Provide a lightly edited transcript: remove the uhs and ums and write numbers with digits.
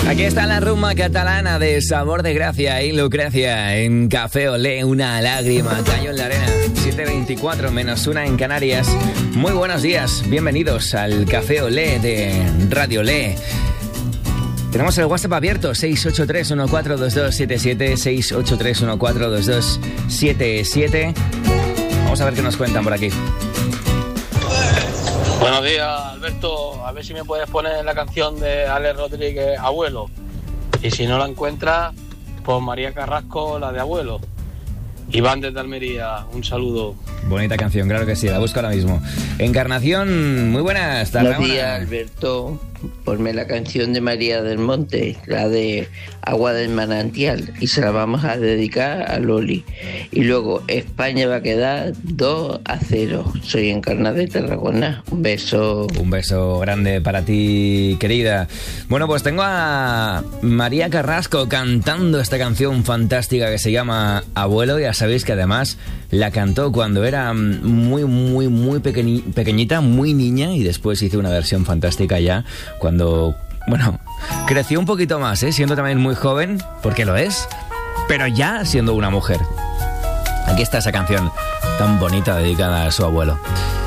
Aquí está la rumba catalana de Sabor de Gracia y Lucrecia en Café Olé, una lágrima cayó en la arena. 7:24 menos 1 en Canarias. Muy buenos días, bienvenidos al Café Olé de Radio Olé. Tenemos el WhatsApp abierto, 683-142277, 683-142277. Vamos a ver qué nos cuentan por aquí. Buenos días, Alberto. A ver si me puedes poner la canción de Alex Rodríguez, Abuelo. Y si no la encuentras, pues María Carrasco, la de Abuelo. Iván desde Almería, un saludo. Bonita canción, claro que sí, la busco ahora mismo. Encarnación, muy buenas. Buenos días, Alberto. Ponme la canción de María del Monte, la de Agua del Manantial, y se la vamos a dedicar a Loli. Y luego, España va a quedar 2-0. Soy Encarna de Tarragona. Un beso. Un beso grande para ti, querida. Bueno, pues tengo a María Carrasco cantando esta canción fantástica que se llama Abuelo. Ya sabéis que además la cantó cuando era muy pequeñita, muy niña, y después hizo una versión fantástica ya cuando, bueno, creció un poquito más, siendo también muy joven, porque lo es, pero ya siendo una mujer. Aquí está esa canción tan bonita dedicada a su abuelo.